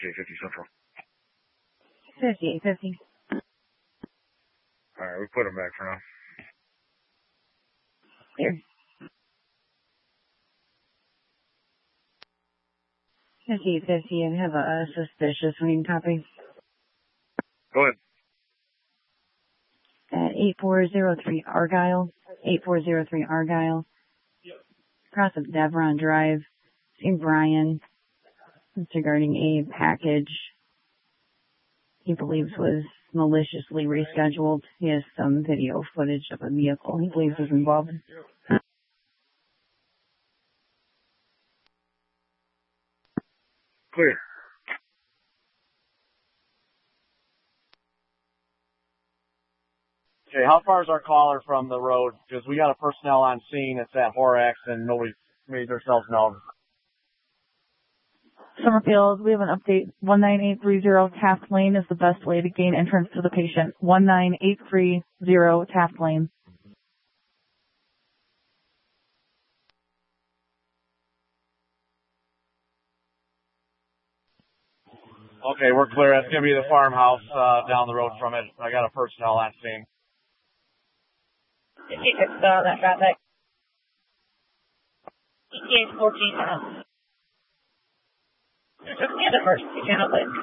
J50 Central. 5850. Alright, we put him back for now. Clear. 5850 and have a suspicious wing copy. Go ahead. At 8403 Argyle. 8403 Argyle. Across of Devron Drive. St. Brian. It's regarding a package he believes was maliciously rescheduled. He has some video footage of a vehicle he believes was involved. Clear. Okay, how far is our caller from the road? Because we got a personnel on scene. It's at Horax and nobody made themselves known. Summerfield, we have an update. 19830 Taft Lane is the best way to gain entrance to the patient. 19830 Taft Lane. Okay, we're clear. That's going to be the farmhouse down the road from it. I got a personnel on scene. That got that. ETA 14. The emergency channel, please.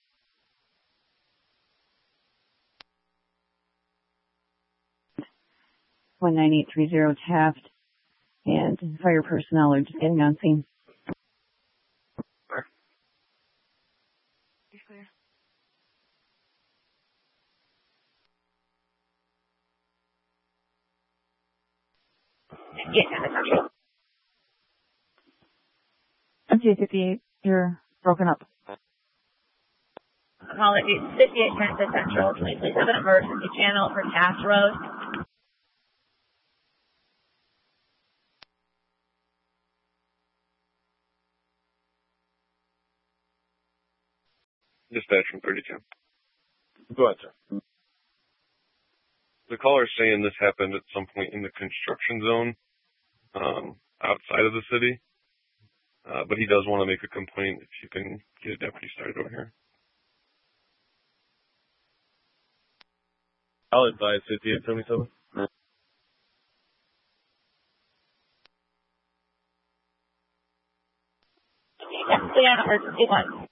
One 9830 Taft and fire personnel are just getting on scene. Clear. Yeah, MJ58, you're broken up. Call it 58 Kansas Central. Please have an emergency channel for Taft Road. Dispatch from 3010. Go ahead, sir. The caller is saying this happened at some point in the construction zone outside of the city. But he does want to make a complaint if you can get a deputy started over here. I'll advise 5877. Yeah, emergency one.